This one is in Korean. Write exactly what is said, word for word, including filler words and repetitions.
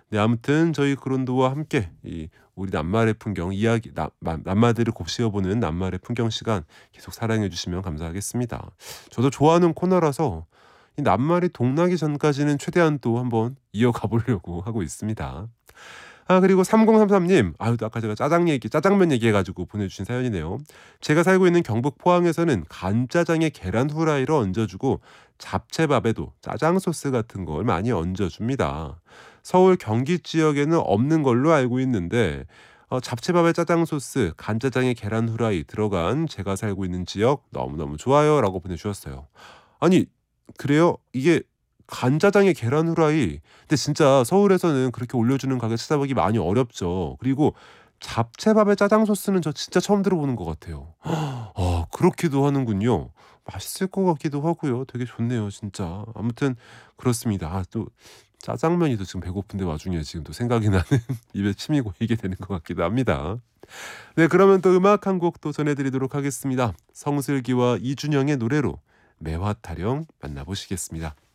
네, 아무튼 저희 그론도와 함께 이 우리 낱말의 풍경 이야기 낱 낱말들을 곱씹어보는 낱말의 풍경 시간 계속 사랑해 주시면 감사하겠습니다. 저도 좋아하는 코너라서 이 낱말이 동나기 전까지는 최대한 또 한번 이어가 보려고 하고 있습니다. 아, 그리고 삼공삼삼 님, 아유, 또 아까 제가 짜장 얘기, 짜장면 얘기해 가지고 보내주신 사연이네요. 제가 살고 있는 경북 포항에서는 간짜장에 계란 후라이를 얹어주고 잡채밥에도 짜장 소스 같은 걸 많이 얹어줍니다. 서울 경기 지역에는 없는 걸로 알고 있는데 어, 잡채밥에 짜장 소스, 간짜장에 계란 후라이 들어간 제가 살고 있는 지역 너무너무 좋아요라고 보내주셨어요. 아니, 그래요? 이게 간짜장에 계란 후라이, 근데 진짜 서울에서는 그렇게 올려주는 가게 찾아보기 많이 어렵죠. 그리고 잡채밥에 짜장 소스는 저 진짜 처음 들어보는 것 같아요. 아, 그렇기도 하는군요. 맛있을 것 같기도 하고요. 되게 좋네요, 진짜. 아무튼 그렇습니다. 아, 또 짜장면이 또 지금 배고픈데 와중에 지금 또 생각이 나는 입에 침이 고이게 되는 것 같기도 합니다. 네, 그러면 또 음악 한 곡 또 전해드리도록 하겠습니다. 성슬기와 이준영의 노래로 매화 타령 만나보시겠습니다.